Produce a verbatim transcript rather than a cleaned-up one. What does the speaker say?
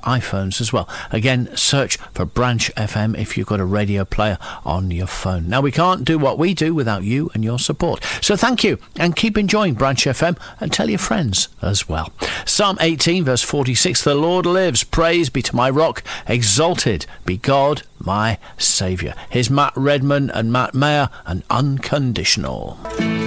iPhones as well. Again, search for Branch F M if you've got a radio player on your phone. Now, we can't do what we do without you and your support. So thank you, and keep enjoying Branch F M, and tell your friends as well. Psalm eighteen, verse forty-six, the Lord lives. Praise be to my rock. Exalted be God, my Saviour. Here's Matt Redman and Matt Mayer, and Unconditional.